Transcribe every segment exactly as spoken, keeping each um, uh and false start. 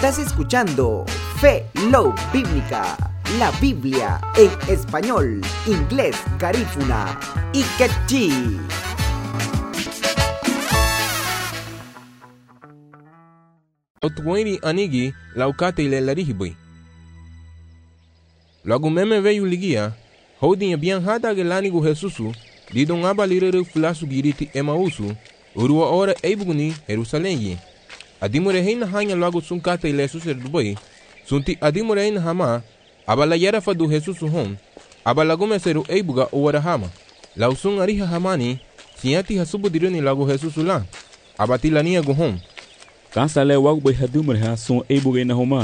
Estás escuchando Fe Love Bíblica, la Biblia en español, inglés, garífuna y quechí. Otwiri anigi laukate ile larihibui. Lagu meme veyu ligia, holding bian hada gelanigu Jesusu, lidon abalire fulasu giriti Emausu, urua ora eibuguni Jerusalém. Adimure heina hanya lagu sunkate ile suser dubai, sunti adimure heina hama, abala yarafa du Jesusu hom, abalagume seru eibuga ora hama. Lausun ariha hamani, siati hasubu diruni lagu Jesusu la, abatilania guhom. Kansale wagu bai hadumre ha sun eibuga ina homa.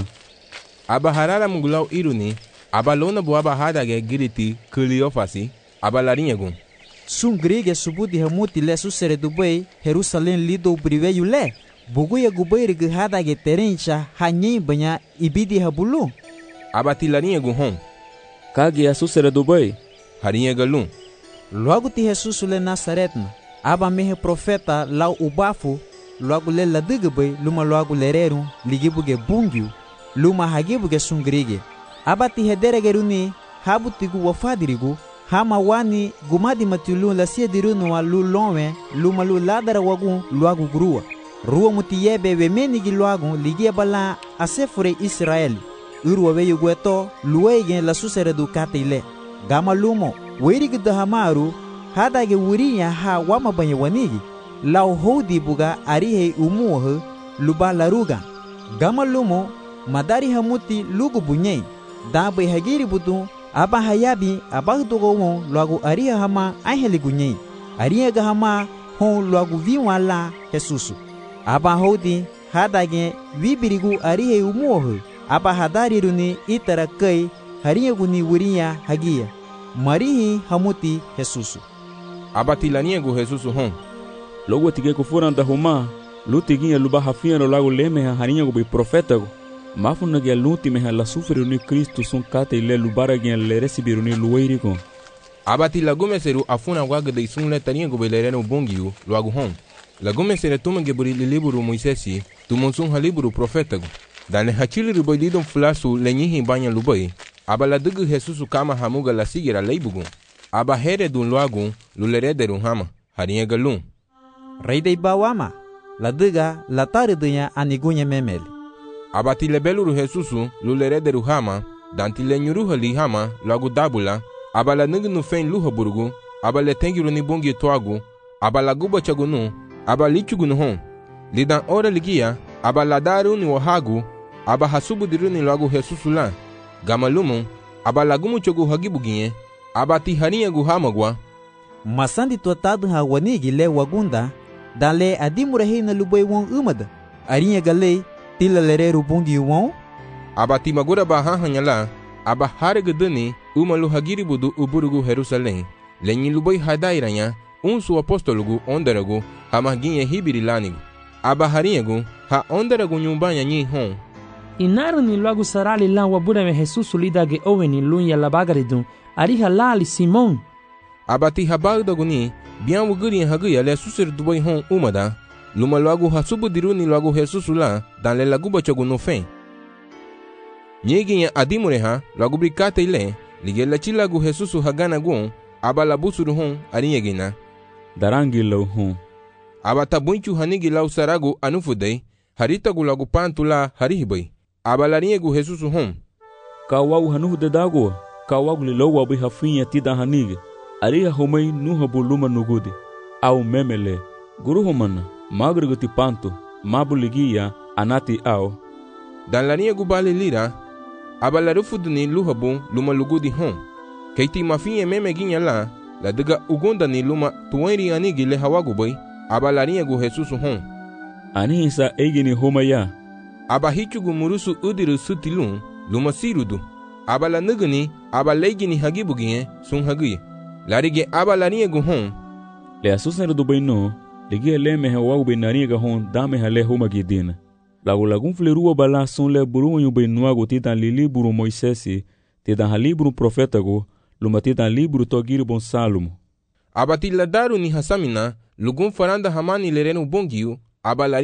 Aba harara mugulau iruni, aba lona buaba hadage giriti kuliofasi, aba larinha gun. Sun grige subudi hamuti le susere dubai, Jerusalém lido briveyu le. Buguya gubai rigi hadage terencha hanyi banya ibidi habulu. Aba tilarinha gun hom. Kagi ya susere dubai. Harinha galun. Logo ti Jesus le Nazaretna, aba mehe profeta lau ubafu, logo le ladigabai luma logo lereru ligibuge bungiu, luma hagibuge sungrige. Aba ti hederegeruni habutigu wafadirigu, hama wani gumadi matulu la siediruno wa lu lonwe, luma lu ladara wagu luagu grua. Rua mutiyebe we menigi luagu ligia bala asefure Israeli. Urwa we yugueto luwege la susere du katile. Gama lumo, werigi dahamaru, hadage wuriya ha wama banye wanigi. Lau hodi buga arihe umuhe luba laruga. Gama lumo, madari hamuti lugu bunyei. Dabai hagiri budu, aba hayabi abagdogo won luagu ariha hama aheli gunyei. Ariha gahama hon luagu viwa la Jesusu. Aba hodi hadage vibirigu arihe umuhe. Aba hadari runi itara kai hariya guni wuriya hagia. Marihi hamuti Jesusu. Aba tilania gu Jesusu hon. Logo tige kufuran da homa, lutiginha luba hafia no lago leme ha harinha go bi profeta go. Mafuna ge luti me ha la sufre ni Cristo son kate ile lubara ge le recibiru ni luweiri go. Abati lagume seru afuna waga de isunle tania go belereno bongiu luagu hon. Lagume sere tuma ge buri liburu Moisesi, tumonsun haliburu profeta go. Dane hachili ruboididon flasu lenyihi banya lubai. Aba la dugu Jesusu kama hamuga la sigira leibugu. Aba here dun luagu lulerederu hama harinha galun. Rei de bawama, la diga la taridunya anigunya memeli. Abati lebeluru Jesusu lulerederu hama, danti lenyuruha li hama lagu dabula, aba la nignu fein luha burgu, aba le tengiru ni bungi toagu, aba la guba chagunu, aba lichugunu hon. Lidan ora ligia, aba la daru ni wahagu, aba hasubu diruni lagu Jesusu la. Gamalumu, aba lagumu chogu hagibuginye, aba ti harinha gu hamagwa. Masandi tuatadu ha wanigi le wagunda, dale adimure heina lubai won umada. Arinha galei, tila lereru bungi won. Aba ti magura ba hahanyala, aba haregedani, umalu hagiri budu uburugu Jerusalém. Lenyi lubai hadairanya, unsu apostolugu onderagu, hamaginye hibiri lanigu. Aba harinha gu, ha onderagu nyumbanya nyi hon. Inaru ni logo sarali la wabura me Jesusu lidage oweni lunya la bagaridun, ariha lali Simon. Abati habagdaguni, bian wuguri haguya le susir dubai hon umada, luma logo hasubu diruni logo Jesusu la, dan le laguba chagunu fen. Nyegi ya adimure ha, logo brikate ile, lige la chilagu Jesusu hagana gun, aba la busuru hon arinyegina. Darangi lau hon. Abata bunchu hanigi lau saragu anufudei, harita gu logo pantula harihibai. Aba la rinyegu Jesusu hon. Kawagu hanuhu de dago, kawagu li lau wabi hafinha tida hanigi. Ariha homai nuha buluma nugudi. Au memele. Guru homana. Magreguti panto. Mabuligia anati au. Dan la rinyegu bali lira. Aba la rufuduni luhabu luma lugudi hon. Keiti mafinye meme ginya la. La diga ugunda ni luma tuwenri anigi le hawagu bai. Aba la rinyegu Jesusu hon. Anihisa egini homaya. Aba hichugu murusu udiru sutilun luma sirudu. Aba la nuguni. Aba leigini hagibuginye sun haguye. Larige aba larinha gu hon. Le asusnero do baino, ligia le meha wagu bainarinha ga hon, dame ha le homa gidina. Lagu lagun flerua bala sun le buru yu bainuago titan li liburu Moisesi, titan ha liburu profeta go, luma titan liburu togiri bon Salomo. Aba ti ladaru ni hasamina, lugun faranda hamani lerenu bongiu, aba